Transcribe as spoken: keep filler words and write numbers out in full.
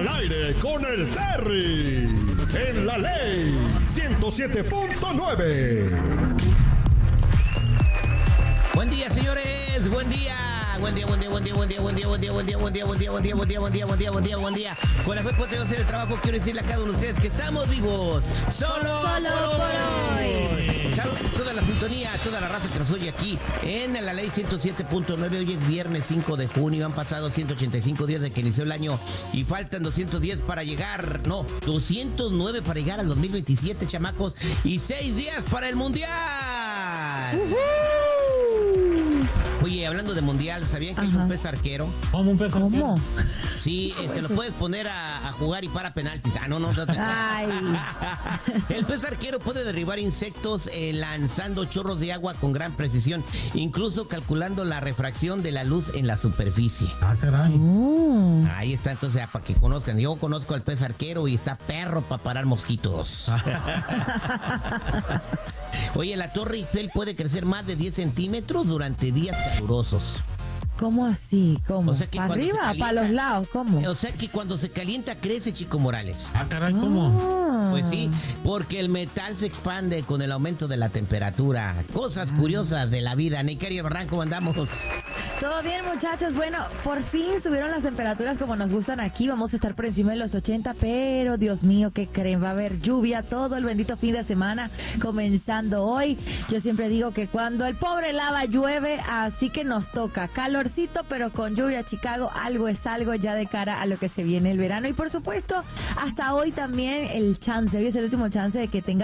al aire con el Terry en la Ley ciento siete punto nueve. Buen día, señores, buen día. Buen día, buen día, buen día, buen día, buen día, buen día, buen día, buen día, buen día, buen día, buen día, buen día, buen día, buen día, buen día. Con la fe podemos hacer el trabajo. Quiero decirle a cada uno de ustedes que estamos vivos. Solo, Solo por hoy. Saludos a toda la sintonía, a toda la raza que nos oye aquí en la Ley ciento siete punto nueve. Hoy es viernes cinco de junio. Han pasado ciento ochenta y cinco días de que inició el año y faltan doscientos diez para llegar, no, doscientos nueve para llegar al dos mil veintisiete, chamacos, y seis días para el Mundial. Uh-huh. Oye, hablando de mundial, ¿sabían que Ajá. hay un pez arquero? ¿Cómo un pez arquero? ¿Cómo? Sí, este, lo puedes poner a, a jugar y para penaltis. Ah, no, no, no. Ay. El pez arquero puede derribar insectos eh, lanzando chorros de agua con gran precisión, incluso calculando la refracción de la luz en la superficie. Ah, caray. Uh. Ahí está, entonces, para que conozcan. Yo conozco al pez arquero y está perro para parar mosquitos. Oye, la Torre Eiffel puede crecer más de diez centímetros durante días calurosos. ¿Cómo así? ¿Cómo? O sea que ¿Para arriba o para los lados? ¿Cómo? O sea que cuando se calienta crece, Chico Morales. Ah, caray, ¿cómo? Ah. Pues sí, porque el metal se expande con el aumento de la temperatura. Cosas curiosas de la vida. Nikari Barran, ¿cómo andamos? Todo bien, muchachos. Bueno, por fin subieron las temperaturas como nos gustan aquí. Vamos a estar por encima de los ochenta, pero Dios mío, ¿qué creen? Va a haber lluvia todo el bendito fin de semana, comenzando hoy. Yo siempre digo que cuando el pobre lava llueve, así que nos toca calorcito, pero con lluvia. Chicago, algo es algo ya de cara a lo que se viene el verano. Y por supuesto, hasta hoy también el chance, hoy es el último chance de que tenga